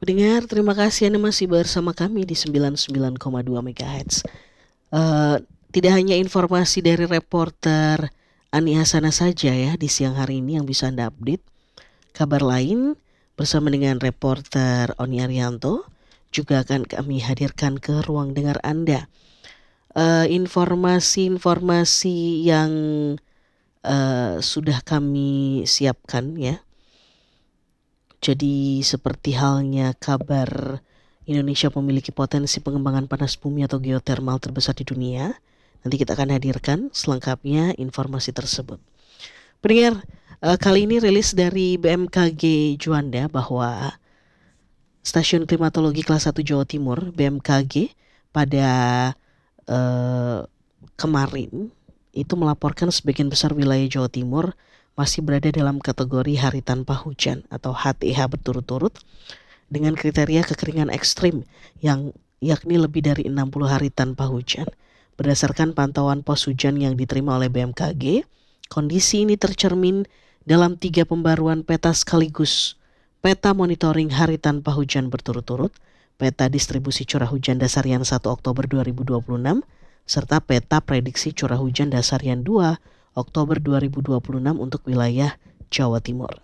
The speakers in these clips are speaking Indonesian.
Pendengar, terima kasih Anda masih bersama kami di 99,2 MHz. Tidak hanya informasi dari reporter Ani Hasana saja ya di siang hari ini yang bisa Anda update. Kabar lain bersama dengan reporter Oni Arianto juga akan kami hadirkan ke ruang dengar Anda. Informasi-informasi yang sudah kami siapkan ya. Jadi seperti halnya kabar Indonesia memiliki potensi pengembangan panas bumi atau geotermal terbesar di dunia. Nanti kita akan hadirkan selengkapnya informasi tersebut. Pendengar, kali ini rilis dari BMKG Juanda bahwa Stasiun Klimatologi Kelas 1 Jawa Timur BMKG pada kemarin itu melaporkan sebagian besar wilayah Jawa Timur masih berada dalam kategori hari tanpa hujan atau HTH berturut-turut dengan kriteria kekeringan ekstrim yang yakni lebih dari 60 hari tanpa hujan. Berdasarkan pantauan pos hujan yang diterima oleh BMKG, kondisi ini tercermin dalam 3 pembaruan peta sekaligus. Peta monitoring hari tanpa hujan berturut-turut, peta distribusi curah hujan dasarian 1 Oktober 2026, serta peta prediksi curah hujan dasarian 2 Oktober 2026 untuk wilayah Jawa Timur.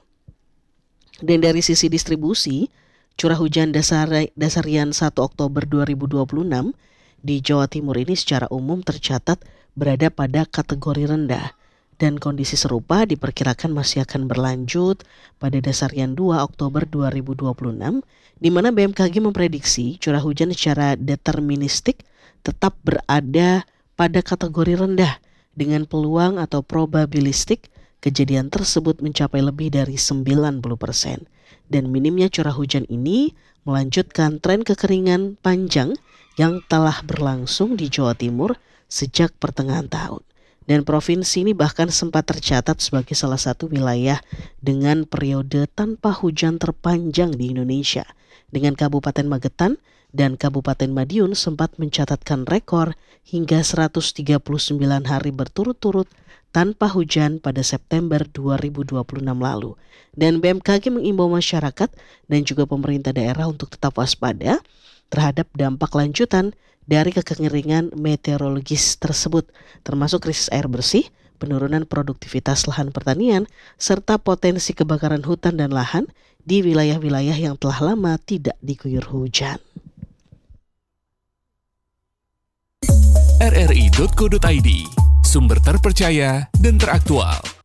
Dan dari sisi distribusi, curah hujan dasarian 1 Oktober 2026 di Jawa Timur ini secara umum tercatat berada pada kategori rendah. Dan kondisi serupa diperkirakan masih akan berlanjut pada dasarian 2 Oktober 2026, di mana BMKG memprediksi curah hujan secara deterministik tetap berada pada kategori rendah dengan peluang atau probabilistik kejadian tersebut mencapai lebih dari 90%. Dan minimnya curah hujan ini melanjutkan tren kekeringan panjang yang telah berlangsung di Jawa Timur sejak pertengahan tahun. Dan provinsi ini bahkan sempat tercatat sebagai salah satu wilayah dengan periode tanpa hujan terpanjang di Indonesia. Dengan Kabupaten Magetan dan Kabupaten Madiun sempat mencatatkan rekor hingga 139 hari berturut-turut tanpa hujan pada September 2026 lalu. Dan BMKG mengimbau masyarakat dan juga pemerintah daerah untuk tetap waspada terhadap dampak lanjutan dari kekeringan meteorologis tersebut, termasuk krisis air bersih, penurunan produktivitas lahan pertanian, serta potensi kebakaran hutan dan lahan di wilayah-wilayah yang telah lama tidak diguyur hujan. rri.co.id, sumber terpercaya dan teraktual.